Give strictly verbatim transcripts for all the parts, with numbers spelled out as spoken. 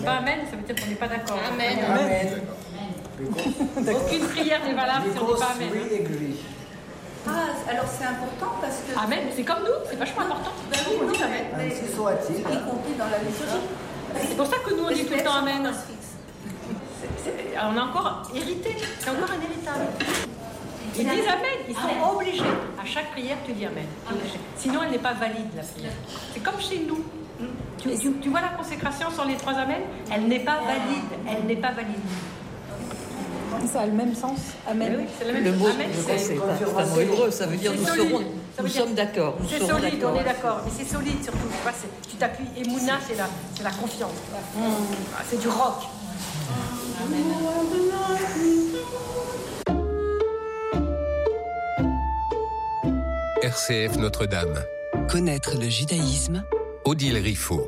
pas amen, ça veut dire qu'on n'est pas d'accord. Amen. Amen. Aucune prière n'est valable si on n'est pas amen. Ah, alors c'est important parce que... Amen, c'est comme nous, c'est vachement important. Ben oui, on dit amen. Ainsi soit-il. Y compris dans la liturgie. C'est pour ça que nous on dit tout le temps amen. C'est- C'est- On a encore hérité, c'est encore un héritage. Ils disent amen, ils sont obligés. À chaque prière, tu dis amen. Sinon, elle n'est pas valide, la prière. C'est comme chez nous. Tu, tu- tu vois la consécration sur les trois amens? Elle n'est pas valide. Elle n'est pas valide. Ça a le même sens. Amen. Eh oui, c'est la même Le chose. mot, Amen, je c'est- crois, c'est un c'est un mot hébreu, ça veut dire C'est nous, solide. serons, Ça veut nous dire- sommes d'accord. nous C'est serons solide, d'accord. on est d'accord. Mais c'est solide surtout. Tu vois, c'est- tu t'appuies. Emouna, c'est la, c'est la confiance. Ah, c'est du rock. R C F Notre-Dame. Connaître le judaïsme. Odile Riffaut.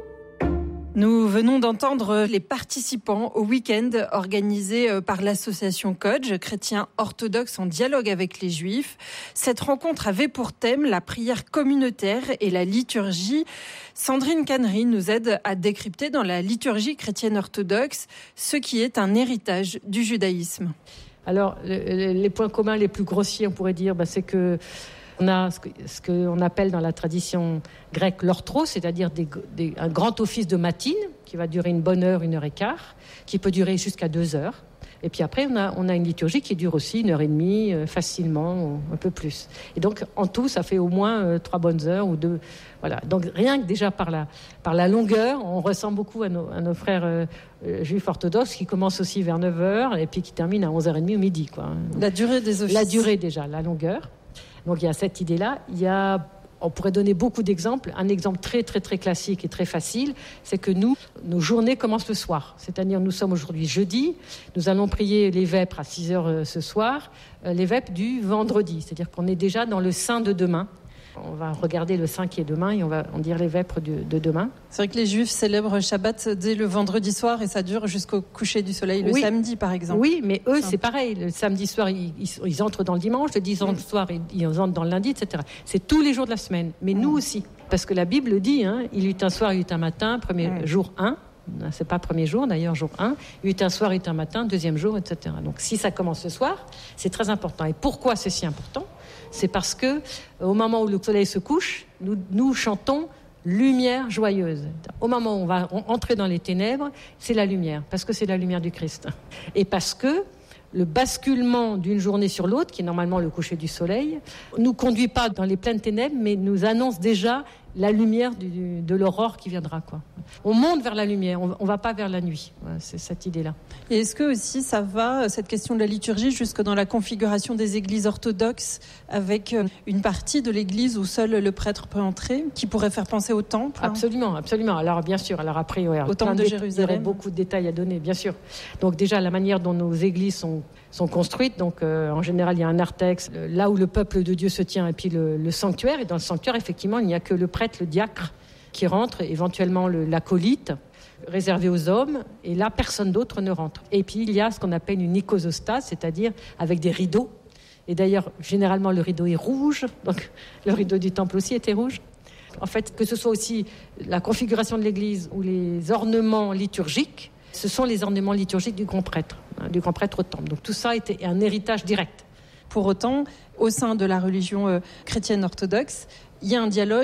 Nous venons d'entendre les participants au week-end organisé par l'association Kodj, chrétiens orthodoxes en dialogue avec les juifs. Cette rencontre avait pour thème la prière communautaire et la liturgie. Sandrine Cannery nous aide à décrypter dans la liturgie chrétienne orthodoxe ce qui est un héritage du judaïsme. Alors, le- les points communs les plus grossiers, on pourrait dire, bah, c'est que on a ce que- ce qu'on appelle dans la tradition grecque l'orthros, c'est-à-dire des- des- un grand office de matine qui va durer une bonne heure, une heure et quart, qui peut durer jusqu'à deux heures. Et puis après, on a, on a une liturgie qui dure aussi une heure et demie, euh, facilement, ou un peu plus. Et donc, en tout, ça fait au moins euh, trois bonnes heures ou deux. Voilà. Donc, rien que déjà par la, par la longueur, on ressemble beaucoup à nos, à nos frères euh, euh, juifs orthodoxes qui commencent aussi vers neuf heures et puis qui terminent à onze heures trente ou midi, quoi. Donc, La durée des offices. la durée déjà, la longueur. Donc il y a cette idée-là. Il y a, on pourrait donner beaucoup d'exemples. Un exemple très très très classique et très facile, c'est que nous, nos journées commencent le soir. C'est-à-dire nous sommes aujourd'hui jeudi, nous allons prier les vêpres à six heures euh, ce soir, euh, les vêpres du vendredi. C'est-à-dire qu'on est déjà dans le saint de demain. On va regarder le saint qui est demain et on va en dire les vêpres de, de demain. C'est vrai que les juifs célèbrent Shabbat dès le vendredi soir et ça dure jusqu'au coucher du soleil le Oui. samedi par exemple. Oui, mais eux, Ça. c'est pareil. Le samedi soir, ils, ils- ils entrent dans le dimanche. Le dimanche soir, ils, ils entrent dans le lundi, et cetera. C'est tous les jours de la semaine. Mais nous aussi. Parce que la Bible le dit, hein, il eut un soir, il eut un matin, premier Mm. jour un. C'est pas premier jour, d'ailleurs, jour un. Il eut un soir, il eut un matin, deuxième jour, et cetera. Donc, si ça commence ce soir, c'est très important. Et pourquoi c'est si important? C'est parce que, au moment où le soleil se couche, nous, nous chantons lumière joyeuse. Au moment où on va entrer dans les ténèbres, c'est la lumière, parce que c'est la lumière du Christ. Et parce que le basculement d'une journée sur l'autre, qui est normalement le coucher du soleil, nous conduit pas dans les pleines ténèbres, mais nous annonce déjà la lumière du, de l'aurore qui viendra, quoi. On monte vers la lumière, on, on va pas vers la nuit. Voilà, c'est cette idée-là. Et est-ce que aussi ça va, cette question de la liturgie, jusque dans la configuration des églises orthodoxes, avec une partie de l'église où seul le prêtre peut entrer, qui pourrait faire penser au temple? Absolument, absolument. Alors bien sûr, alors après, ouais, Au temple de dé- Jérusalem. il y aurait beaucoup de détails à donner, bien sûr. Donc déjà, la manière dont nos églises sont, sont construites, donc euh, en général, il y a un narthex, euh, là où le peuple de Dieu se tient, et puis le, le sanctuaire. Et dans le sanctuaire, effectivement, il n'y a que le prêtre, le diacre, qui rentre, éventuellement le, l'acolyte, réservé aux hommes, et là, personne d'autre ne rentre. Et puis, il y a ce qu'on appelle une icosostase, c'est-à-dire avec des rideaux. Et d'ailleurs, généralement, le rideau est rouge, donc le rideau du temple aussi était rouge. En fait, que ce soit aussi la configuration de l'église ou les ornements liturgiques, ce sont les ornements liturgiques du grand prêtre, hein, du grand prêtre au temple. Donc tout ça était un héritage direct. Pour autant, au sein de la religion euh, chrétienne orthodoxe, il y a un dialogue